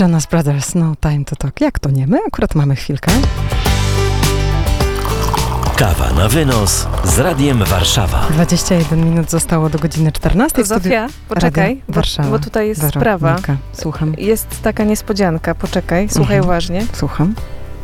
Jonas Brothers, No Time to Talk. Jak to nie? My akurat mamy chwilkę. Kawa na wynos z Radiem Warszawa. 21 minut zostało do godziny 14. Zofia, poczekaj, bo tutaj jest sprawa. Słucham. Jest taka niespodzianka, poczekaj, słuchaj uważnie. Słucham.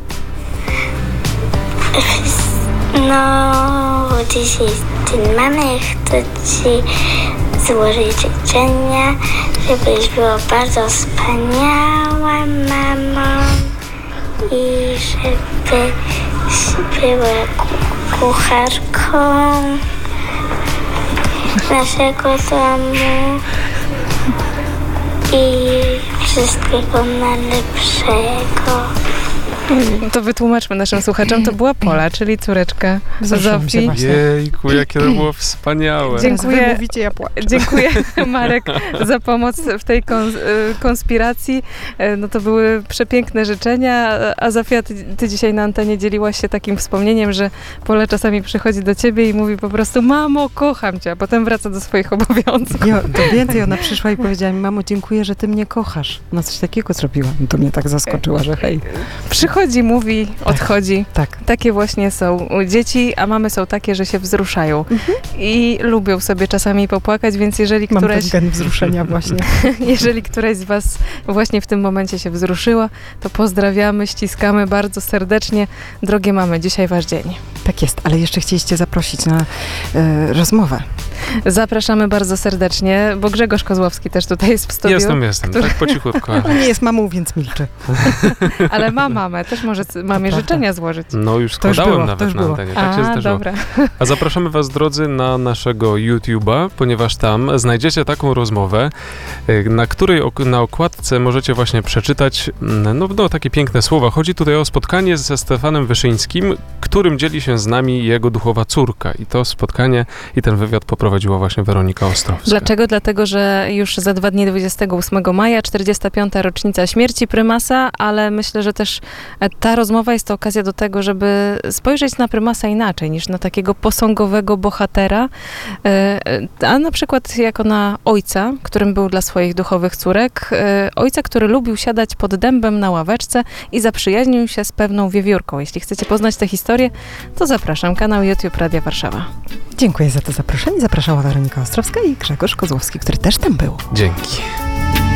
No, dzisiaj dzień mamy, chcę ci złożyć życzenia, żebyś była bardzo wspaniała mamą i żebyś była kucharką naszego domu i wszystkiego najlepszego. To wytłumaczmy naszym słuchaczom, to była Pola, czyli córeczka Zofii. Jejku, jakie to było wspaniałe. Dziękuję, Mówicie, ja płaczę. dziękuję Marek za pomoc w tej konspiracji. No to były przepiękne życzenia, a Zofia, ty dzisiaj na antenie dzieliłaś się takim wspomnieniem, że Pola czasami przychodzi do ciebie i mówi po prostu: mamo, kocham cię, a potem wraca do swoich obowiązków. To więcej, ona przyszła i powiedziała mi: mamo, dziękuję, że ty mnie kochasz. No coś takiego zrobiła. To mnie tak zaskoczyła, że hej. Przychodzi, mówi, odchodzi. Tak. Takie właśnie są dzieci, a mamy są takie, że się wzruszają. I lubią sobie czasami popłakać, więc jeżeli Mam któreś... ten gen wzruszenia właśnie. Jeżeli któraś z was właśnie w tym momencie się wzruszyła, to pozdrawiamy, ściskamy bardzo serdecznie. Drogie mamy, dzisiaj wasz dzień. Tak jest, ale jeszcze chcieliście zaprosić na rozmowę. Zapraszamy bardzo serdecznie, bo Grzegorz Kozłowski też tutaj jest w studiu. Jestem, tak po cichutku. Ona nie jest mamą, więc milczy. Ale ma mamę, też może mamie życzenia złożyć. No już To już składałem było, to nawet już na było. antenie, tak się zdarzyło. Dobra. A zapraszamy was, drodzy, na naszego YouTube'a, ponieważ tam znajdziecie taką rozmowę, na której na okładce możecie właśnie przeczytać takie piękne słowa. Chodzi tutaj o spotkanie ze Stefanem Wyszyńskim, którym dzieli się z nami jego duchowa córka. I to spotkanie i ten wywiad poprowadziła właśnie Weronika Ostrowska. Dlaczego? Dlatego, że już za 2 dni, 28 maja, 45. rocznica śmierci prymasa, ale myślę, że też ta rozmowa jest to okazja do tego, żeby spojrzeć na prymasa inaczej niż na takiego posągowego bohatera, a na przykład jako na ojca, którym był dla swoich duchowych córek, ojca, który lubił siadać pod dębem na ławeczce i zaprzyjaźnił się z pewną wiewiórką. Jeśli chcecie poznać tę historię, to zapraszam, kanał YouTube Radia Warszawa. Dziękuję za to zaproszenie. Zapraszała Weronika Ostrowska i Grzegorz Kozłowski, który też tam był. Dzięki.